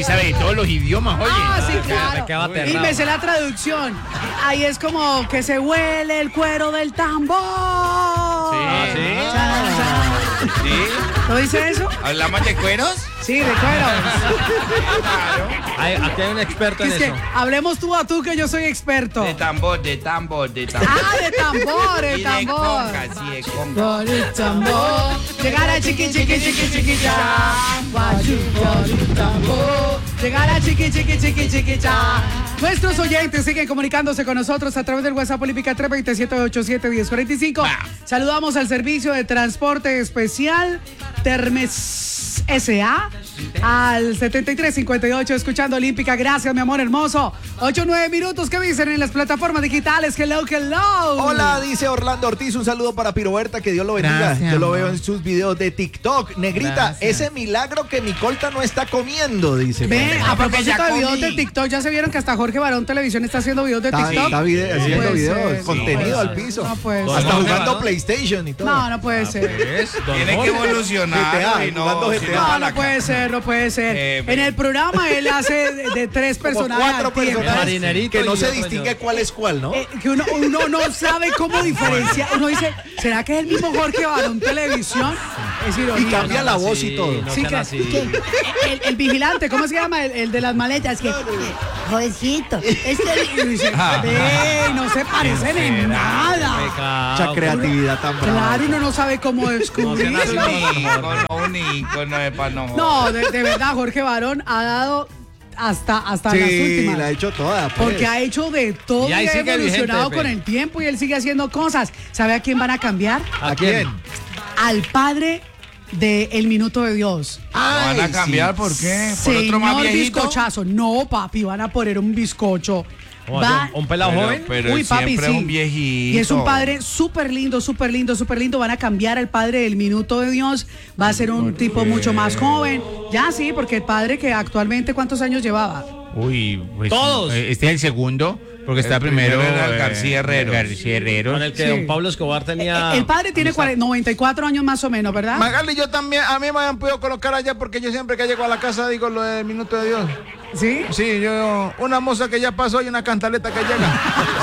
sí sabe de todos los idiomas, oye. Sí, claro. Y me sé la traducción. Ahí es como que se huele el cuero del tambor. Sí. ¿No dice eso? ¿Hablamos de cueros? Sí, de cueros. Aquí hay un experto en es eso. Que hablemos tú a tú, que yo soy experto. De tambor. De tambor, de tambor. Y de conga, sí, de conga. Por el tambor. Llegar a chiqui, ya. Guayu, por el tambor. Llegar a chiqui, ya. Nuestros oyentes siguen comunicándose con nosotros a través del WhatsApp Olímpica 327-87-1045. Saludamos al servicio de transporte especial Termes S.A. al 7358 escuchando Olímpica. Gracias, mi amor hermoso. 8-9 minutos. ¿Qué dicen en las plataformas digitales? Hello. Hola, dice Orlando Ortiz. Un saludo para Piroberta, que Dios lo bendiga. Gracias, yo lo veo en sus videos de TikTok. Negrita, Gracias. ese milagro que mi colta no está comiendo, dice. Ve, a porque ya propósito de videos comí. de TikTok, ya se vieron que hasta Jorge Barón Televisión está haciendo videos de TikTok. Está haciendo puede videos, ser. contenido al piso. No puede ser. Hasta Jorge jugando Barón. PlayStation y todo. No puede ser. Tiene que evolucionar. GTA, y jugando si GTA. No puede ser, no puede ser. En el programa él hace de tres Como personajes 4 al tiempo. personajes Marinerito que no y se otro distingue yo. cuál es cuál, ¿no? Que uno no sabe cómo diferenciar. Uno dice, ¿será que es el mismo Jorge Barón Televisión? Es ironía. Y cambia la voz y todo. No Sí, sean que- así. el vigilante, ¿cómo se llama? El de las maletas. Que, jovencito, es que ve, no se parecen en nada. Mucha creatividad tan brava. Claro, uno no sabe cómo descubrirlo. Un ícono de panojo. No, de verdad, Jorge Barón ha dado hasta las Sí, últimas. la ha hecho toda. pues. Porque ha hecho de todo Y y ahí ha sigue evolucionado vigente, con Fe. el tiempo y él sigue haciendo cosas. ¿Sabe a quién van a cambiar? ¿A quién? Al padre de El Minuto de Dios. ¿Van a cambiar? ¿Por qué? ¿Por otro más Señor viejito? bizcochazo. No, papi, van a poner un bizcocho. ¿Cómo Va- así? ¿Un pelado joven? Pero Uy, él papi, siempre sí. es un viejito. Y es un padre súper lindo. Van a cambiar al padre del Minuto de Dios. Va a ser un tipo mucho más joven. Ya sí, porque el padre que actualmente, ¿cuántos años llevaba? Uy, pues, Todos. Este es el segundo, porque está El primero primero era García Herreros. García Herreros. Con el que Sí. don Pablo Escobar tenía. El padre tiene 94 años más o menos, ¿verdad? Magali, yo también, a mí me han podido colocar allá porque yo siempre que llego a la casa digo lo del Minuto de Dios. ¿Sí? Sí, yo, una moza que ya pasó y una cantaleta que llega.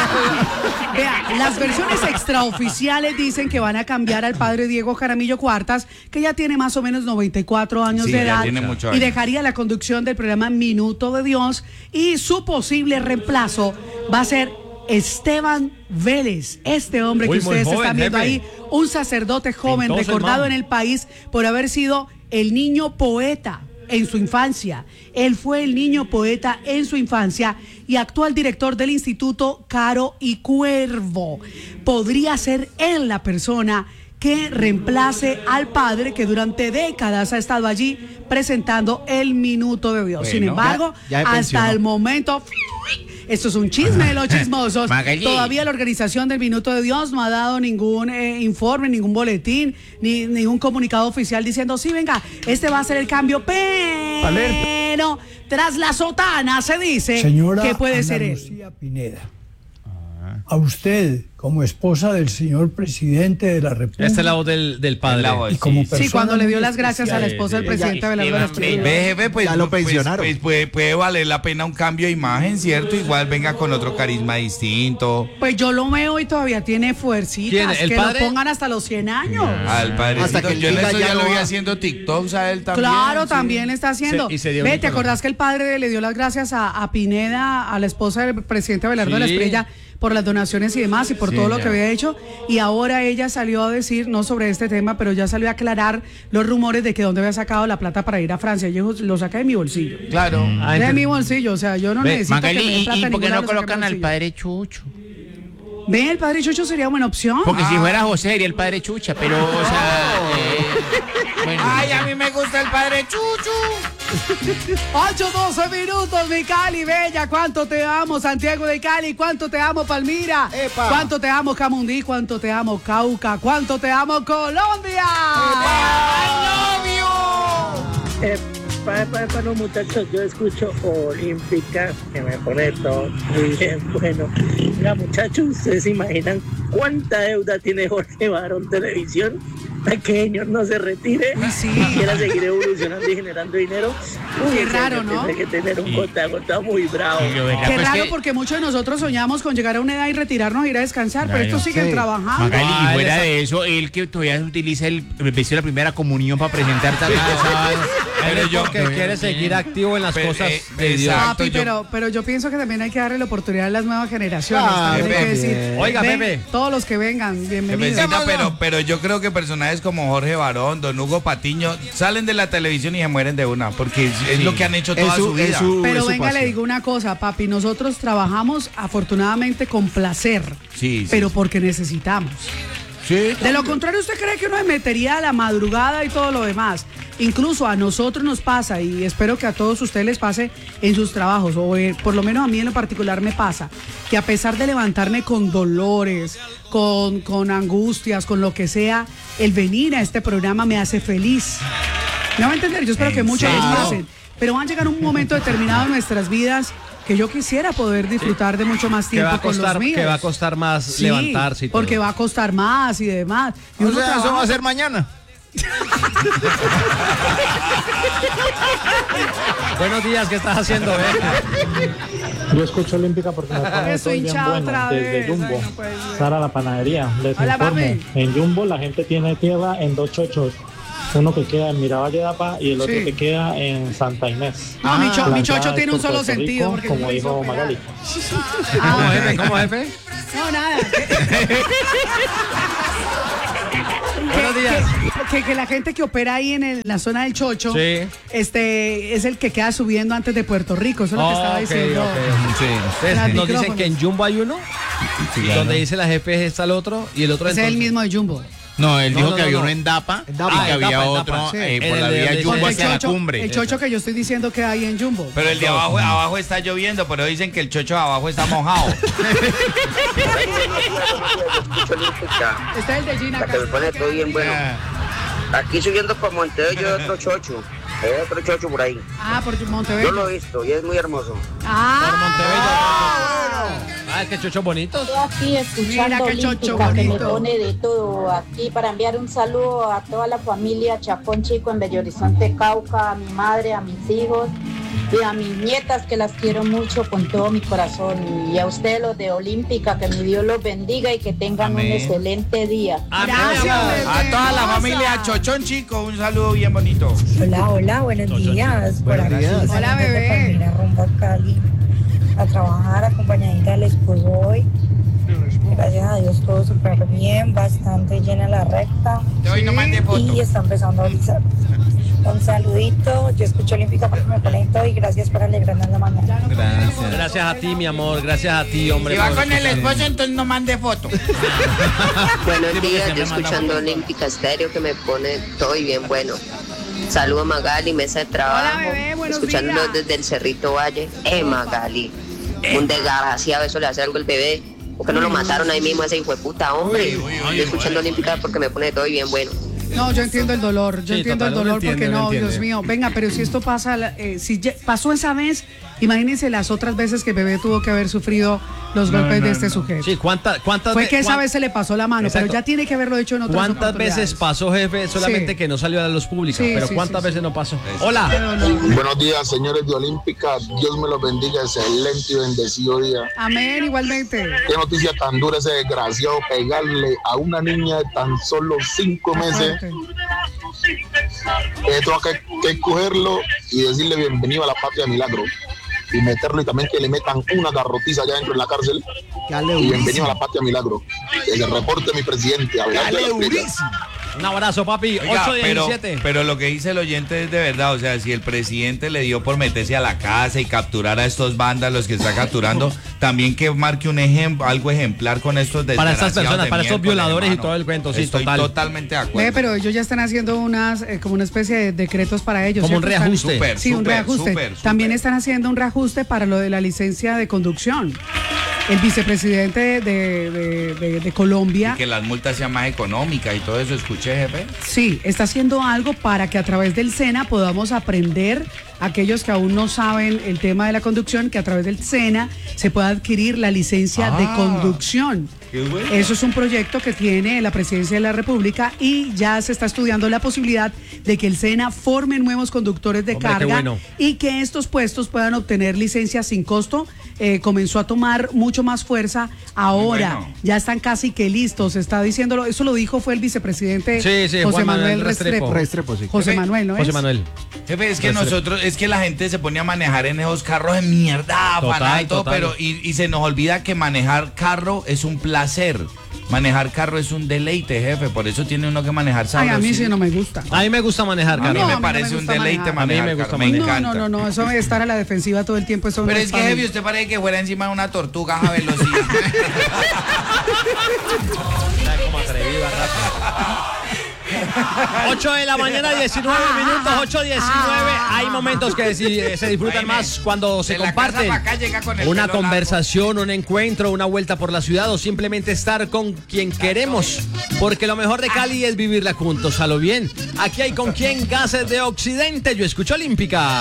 Vea, las versiones extraoficiales dicen que van a cambiar al padre Diego Jaramillo Cuartas, que ya tiene más o menos 94 años Sí, de ya edad, tiene muchos y años. dejaría la conducción del programa Minuto de Dios, y su posible reemplazo va a ser Esteban Vélez, este hombre Uy, que muy ustedes joven, están viendo jefe. ahí, un sacerdote joven Pintoso el recordado man. en el país por haber sido el niño poeta en su infancia. Él fue el niño poeta en su infancia y actual director del Instituto Caro y Cuervo. Podría ser él la persona que reemplace al padre que durante décadas ha estado allí presentando el Minuto de Dios. Sin Bueno, embargo, ya se hasta pensionó. el momento... Esto es un chisme de los chismosos. Magali. Todavía la organización del Minuto de Dios no ha dado ningún informe, ningún boletín, ni ningún comunicado oficial diciendo, sí, venga, este va a ser el cambio, pero tras la sotana se dice Señora que puede Ana ser él. Lucía Pineda, a usted, como esposa del señor presidente de la República, Esta es la voz del padre. La voz. y como Sí, Sí, persona cuando le dio muy las gracias a la esposa del presidente Abelardo Lasprilla. Ve, jefe, pues, Ya lo pues, pensionaron. pues, puede valer la pena un cambio de imagen, ¿cierto? Igual venga con otro carisma distinto. Pues yo lo veo y todavía tiene fuercitas. ¿Quién? ¿El que padre? lo pongan hasta los 100 años. Al padrecito. Hasta que Yo en diga eso ya ya lo no vi va. haciendo TikToks a él también. Claro, sí. también está haciendo. Y se dio Ve, un ¿te icono. acordás que el padre le dio las gracias a Pineda, a la esposa del presidente Abelardo Sí. Lasprilla, por las donaciones y demás y por todo lo que había hecho? Y ahora ella salió a decir, no sobre este tema, pero ya salió a aclarar los rumores de que dónde había sacado la plata para ir a Francia. Yo dijo, lo saca de mi bolsillo. Claro. De mi bolsillo, o sea, yo no necesito que me den Magali, plata ¿y por qué ninguna, no lo saca de mi colocan al bolsillo. padre Chucho? Ve, el padre Chucho sería buena opción. Porque si fuera José sería el padre Chucha, pero, o sea... bueno, Ay, a mí me gusta el padre Chuchu. 8-12 minutos, mi Cali Bella, cuánto te amo, Santiago de Cali, cuánto te amo, Palmira, Epa. cuánto te amo, Camundí, cuánto te amo, Cauca, cuánto te amo, Colombia. Para los muchachos, yo escucho Olímpica, que me pone todo muy bien. Bueno, mira, muchachos, ¿ustedes se imaginan cuánta deuda tiene Jorge Barón Televisión? pequeño no se retire Uy, sí. y quiera seguir evolucionando y generando dinero. Qué raro, ¿no? Tiene que tener un gota a gota muy bravo. Qué raro, porque muchos de nosotros soñamos con llegar a una edad y retirarnos e ir a descansar, pero estos siguen trabajando. Magali, y Ah, fuera él de eso, él que todavía utiliza el vestido de la primera comunión para presentar cada Pero yo que quiere seguir activo en las Pero, cosas de Dios. exacto. Papi, pero yo pienso que también hay que darle la oportunidad a las nuevas generaciones. Ah, también hay que Pepe. decir, Oiga, ven, Pepe. todos los que vengan, bienvenidos. Pepecita, pero yo creo que personajes como Jorge Barón, Don Hugo Patiño, salen de la televisión y se mueren de una, porque es lo que han hecho toda su vida. Pero venga, le digo una cosa, papi, nosotros trabajamos afortunadamente con placer, Sí. pero porque necesitamos. Sí. De lo contrario, ¿usted cree que uno se metería a la madrugada y todo lo demás? Incluso a nosotros nos pasa, y espero que a todos ustedes les pase en sus trabajos, o por lo menos a mí en lo particular me pasa, que a pesar de levantarme con dolores, con angustias, con lo que sea, el venir a este programa me hace feliz. ¿Me va a entender? Yo espero que muchos lo hacen. Pero van a llegar un momento determinado en nuestras vidas que yo quisiera poder disfrutar de mucho más Que va tiempo a con los costar, míos. que va a costar más Sí, levantarse y todo. porque va a costar más y demás. Y O uno sea, eso trabaja- va a ser mañana. Buenos días, ¿qué estás haciendo, Yo escucho Olímpica porque me pone Estoy todo bien hinchado bueno otra desde vez. Jumbo. Ay, no puede ser. Sara la panadería, les Hola, informo. papi. En Jumbo la gente tiene tierra en 2 chochos. Uno que queda en Miravalle Dapa y el otro Sí. que queda en Santa Inés. No, mi La chocho entrada tiene es un por solo Puerto sentido. Rico, Porque como yo me hizo dijo operar. Magali. ¿Cómo, Ah, jefe? ¿Cómo, jefe? no, nada. Buenos días. Que la gente que opera ahí en la zona del Chocho, Sí. es el que queda subiendo antes de Puerto Rico. Eso es lo que estaba Ok, diciendo. ok. Entonces, Tras nos dicen micrófonos. que en Jumbo hay uno, donde dice la jefe está el otro, y el otro Ese es el entonces- mismo de Jumbo. No, él No, dijo no, que no, había no. uno en Dapa, En Dapa. y que Ah, había en Dapa, otro sí. por En la el vía de- Jumbo Porque hacia la cumbre. el chocho que yo estoy diciendo que hay en Jumbo. Pero el de abajo está lloviendo, pero dicen que el chocho de abajo está mojado. Escucho Olímpica, Está el de Gina. la que me pone todo bien bueno. Ah, Aquí subiendo por Montevideo hay otro chocho. Hay otro chocho por ahí. Ah, por Yo Montebello. lo he visto y es muy hermoso. Ah, es que chocho bonito. Estoy aquí escuchando Mira qué chocho Olímpica, que me bonito. pone de todo aquí para enviar un saludo a toda la familia Chapón Chico en Bello Horizonte, Cauca, a mi madre, a mis hijos y a mis nietas que las quiero mucho con todo mi corazón. Y a ustedes los de Olímpica, que mi Dios los bendiga y que tengan un Amén. excelente día. Gracias, bebé. A toda la hermosa. familia Chochón Chico, un saludo bien bonito. Hola, hola, buenos días. Por aquí, Hola, saliendo bebé. de Palmira, rumbo a Cali, a trabajar acompañadita del esposo hoy. Gracias a Dios todo súper bien, bastante llena la recta Hoy no mandé foto. y está empezando a avisar. Un saludito, yo escucho Olímpica porque me conecto y gracias por alegrarnos la mañana. Gracias a ti, mi amor. Gracias a ti, hombre. Si va por con el escuchar. esposo, entonces no mande foto. Buenos días, yo escuchando Olímpica Estéreo que me pone todo y bien bueno. Saludo a Magali, mesa de trabajo. Hola, bebé, buenos Escuchándolo días. desde el Cerrito Valle. Magali. Un desgraciado, eso le hace algo el bebé. Porque no lo mataron ahí mismo a ese hijo de puta, hombre. Yo escuchando Olímpica porque me pone todo y bien bueno. No, yo entiendo el dolor, yo Sí, entiendo total, el dolor uno entiende, porque uno no, entiende. Dios mío, venga, pero si esto pasa, si pasó esa vez, imagínense las otras veces que bebé tuvo que haber sufrido los golpes de este sujeto. Sí, ¿cuántas Fue que esa cuán- vez se le pasó la mano, Exacto. pero ya tiene que haberlo hecho en otras ¿Cuántas oportunidades. veces pasó, jefe? Solamente Sí. que no salió a la luz pública. Sí, Pero sí, ¿cuántas sí, veces sí. no pasó? Hola. Pero no. Buenos días, señores de Olímpica. Dios me los bendiga. Excelente y bendecido día. Amén, igualmente. Qué noticia tan dura ese desgraciado pegarle a una niña de tan solo 5 meses. Fuerte. Tengo que cogerlo y decirle bienvenido a la patria de milagro. Y meterlo y también que le metan una garrotiza allá dentro en la cárcel. Y bienvenido a la patria de milagro. Que le reporte mi presidente. Hablando de las pillas. Un abrazo, papi. Oiga, 8:17. pero lo que dice el oyente es de verdad, o sea, si el presidente le dio por meterse a la casa y capturar a estos vándalos que está capturando, también que marque un ejemplo, algo ejemplar con estos Para estas desgraciados personas, de para estos miércoles, violadores y hermano. todo el cuento, sí, Estoy total. totalmente de Ve, acuerdo. pero ellos ya están haciendo unas, como una especie de decretos para ellos. Como un ¿cierto? reajuste. Súper, Sí, un súper, reajuste. súper. También están haciendo un reajuste para lo de la licencia de conducción. El vicepresidente de Colombia, Y que las multas sean más económicas y todo eso, escuché, jefe. sí, está haciendo algo para que a través del SENA podamos aprender, aquellos que aún no saben el tema de la conducción, que a través del SENA se pueda adquirir la licencia de conducción. Eso es un proyecto que tiene la Presidencia de la República y ya se está estudiando la posibilidad de que el SENA forme nuevos conductores de carga y que estos puestos puedan obtener licencias sin costo. Comenzó a tomar mucho más fuerza. Ahora ya están casi que listos. Está diciéndolo, eso lo dijo, fue el vicepresidente José Manuel Restrepo. José Manuel, ¿no es? José Manuel. Jefe, es que es que la gente se pone a manejar en esos carros de mierda, y todo, pero y se nos olvida que manejar carro es un placer. Manejar carro es un deleite, jefe, por eso tiene uno que manejar sabroso. Ay, a mí sí no me gusta. A mí me gusta manejar carro. A mí me parece un deleite manejar carro. Me encanta. No, eso de estar a la defensiva todo el tiempo, eso pero no es que, jefe, usted parece que fuera encima de una tortuga a velocidad. Como atrevida, rápido. 8 de la mañana, 19 minutos, 8:19. Hay momentos que se disfrutan más cuando se comparten una conversación, un encuentro, una vuelta por la ciudad o simplemente estar con quien queremos. Porque lo mejor de Cali es vivirla juntos, a lo bien. Aquí hay con quien Gases de Occidente. Yo escucho Olímpica.